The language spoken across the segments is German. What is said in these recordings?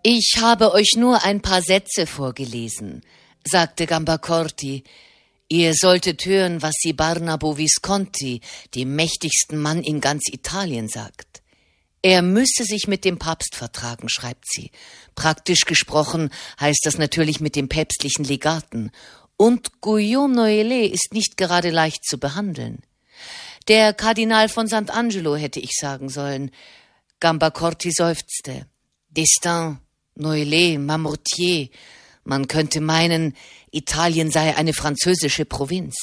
Ich habe euch nur ein paar Sätze vorgelesen, sagte Gambacorti. Ihr solltet hören, was sie Barnabo Visconti, dem mächtigsten Mann in ganz Italien, sagt. Er müsse sich mit dem Papst vertragen, schreibt sie. Praktisch gesprochen heißt das natürlich mit dem päpstlichen Legaten. Und Guillaume Noëllet ist nicht gerade leicht zu behandeln. Der Kardinal von Sant'Angelo hätte ich sagen sollen. Gambacorti seufzte. D'Estaing, Noëllet, Marmottier. Man könnte meinen, Italien sei eine französische Provinz.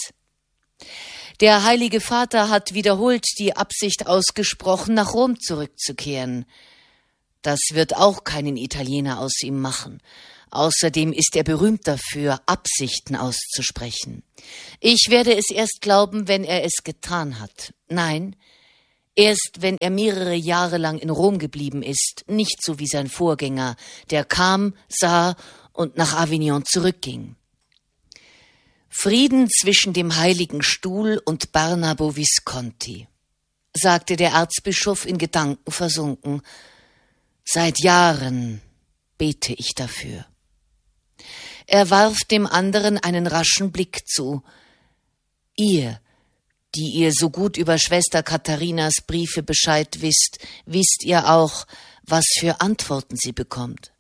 Der Heilige Vater hat wiederholt die Absicht ausgesprochen, nach Rom zurückzukehren. Das wird auch keinen Italiener aus ihm machen. Außerdem ist er berühmt dafür, Absichten auszusprechen. Ich werde es erst glauben, wenn er es getan hat. Nein, erst wenn er mehrere Jahre lang in Rom geblieben ist, nicht so wie sein Vorgänger, der kam, sah und nach Avignon zurückging. Frieden zwischen dem Heiligen Stuhl und Barnabo Visconti, sagte der Erzbischof in Gedanken versunken. Seit Jahren bete ich dafür. Er warf dem anderen einen raschen Blick zu. Ihr, die ihr so gut über Schwester Katharinas Briefe Bescheid wisst ihr auch, was für Antworten sie bekommt.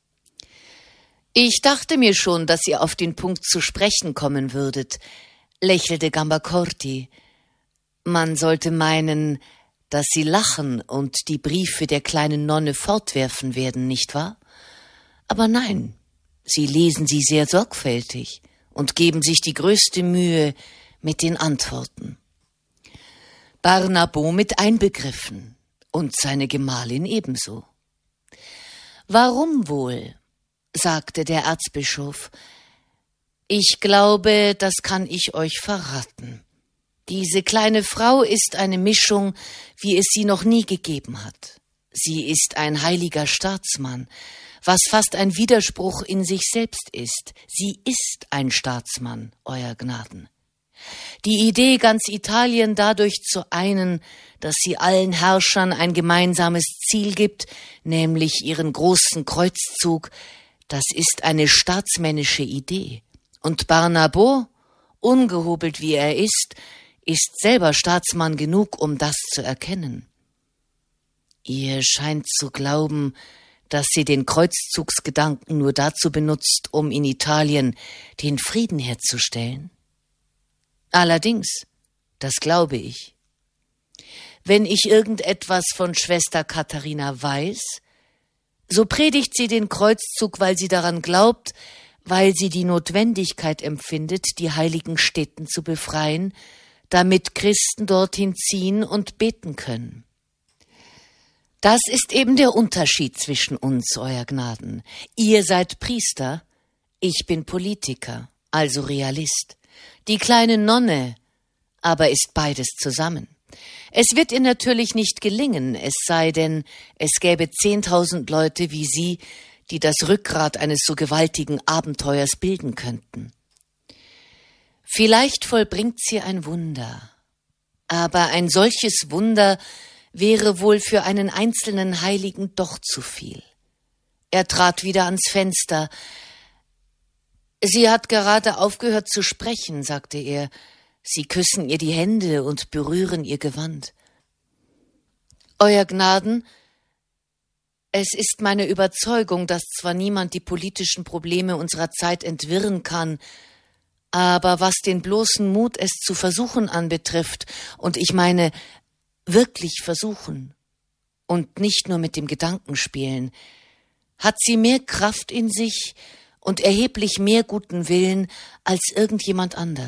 Ich dachte mir schon, dass ihr auf den Punkt zu sprechen kommen würdet, lächelte Gambacorti. Man sollte meinen, dass sie lachen und die Briefe der kleinen Nonne fortwerfen werden, nicht wahr? Aber nein, sie lesen sie sehr sorgfältig und geben sich die größte Mühe mit den Antworten. Barnabo mit einbegriffen und seine Gemahlin ebenso. Warum wohl? Sagte der Erzbischof. Ich glaube, das kann ich euch verraten. Diese kleine Frau ist eine Mischung, wie es sie noch nie gegeben hat. Sie ist ein heiliger Staatsmann, was fast ein Widerspruch in sich selbst ist. Sie ist ein Staatsmann, Euer Gnaden. Die Idee, ganz Italien dadurch zu einen, dass sie allen Herrschern ein gemeinsames Ziel gibt, nämlich ihren großen Kreuzzug, das ist eine staatsmännische Idee. Und Barnabo, ungehobelt wie er ist selber Staatsmann genug, um das zu erkennen. Ihr scheint zu glauben, dass sie den Kreuzzugsgedanken nur dazu benutzt, um in Italien den Frieden herzustellen? Allerdings, das glaube ich. Wenn ich irgendetwas von Schwester Katharina weiß, so predigt sie den Kreuzzug, weil sie daran glaubt, weil sie die Notwendigkeit empfindet, die heiligen Stätten zu befreien, damit Christen dorthin ziehen und beten können. Das ist eben der Unterschied zwischen uns, Euer Gnaden. Ihr seid Priester, ich bin Politiker, also Realist. Die kleine Nonne aber ist beides zusammen. Es wird ihr natürlich nicht gelingen, es sei denn, es gäbe 10.000 Leute wie sie, die das Rückgrat eines so gewaltigen Abenteuers bilden könnten. Vielleicht vollbringt sie ein Wunder, aber ein solches Wunder wäre wohl für einen einzelnen Heiligen doch zu viel. Er trat wieder ans Fenster. Sie hat gerade aufgehört zu sprechen, sagte er. Sie küssen ihr die Hände und berühren ihr Gewand. Euer Gnaden, es ist meine Überzeugung, dass zwar niemand die politischen Probleme unserer Zeit entwirren kann, aber was den bloßen Mut, es zu versuchen anbetrifft, und ich meine wirklich versuchen und nicht nur mit dem Gedanken spielen, hat sie mehr Kraft in sich und erheblich mehr guten Willen als irgendjemand anders.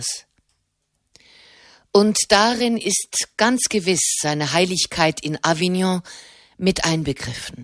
Und darin ist ganz gewiss seine Heiligkeit in Avignon mit einbegriffen.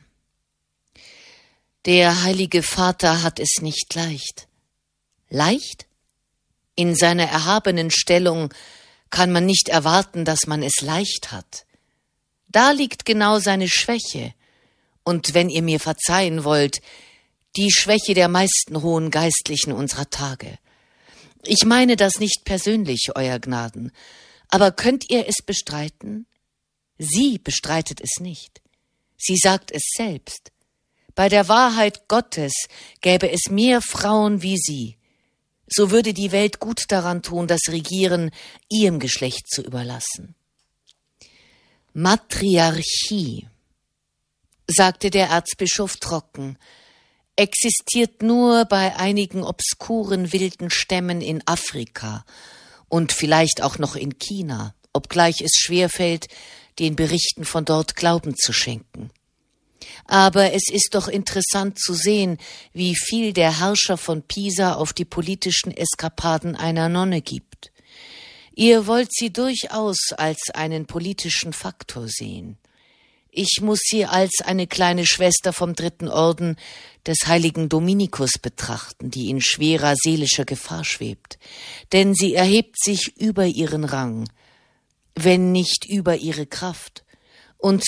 Der Heilige Vater hat es nicht leicht. Leicht? In seiner erhabenen Stellung kann man nicht erwarten, dass man es leicht hat. Da liegt genau seine Schwäche. Und wenn ihr mir verzeihen wollt, die Schwäche der meisten hohen Geistlichen unserer Tage. Ich meine das nicht persönlich, Euer Gnaden, aber könnt ihr es bestreiten? Sie bestreitet es nicht. Sie sagt es selbst. Bei der Wahrheit Gottes gäbe es mehr Frauen wie sie. So würde die Welt gut daran tun, das Regieren ihrem Geschlecht zu überlassen. Matriarchie, sagte der Erzbischof trocken, existiert nur bei einigen obskuren wilden Stämmen in Afrika und vielleicht auch noch in China, obgleich es schwerfällt, den Berichten von dort Glauben zu schenken. Aber es ist doch interessant zu sehen, wie viel der Herrscher von Pisa auf die politischen Eskapaden einer Nonne gibt. Ihr wollt sie durchaus als einen politischen Faktor sehen. Ich muss sie als eine kleine Schwester vom 3. Orden des heiligen Dominikus betrachten, die in schwerer seelischer Gefahr schwebt. Denn sie erhebt sich über ihren Rang, wenn nicht über ihre Kraft, und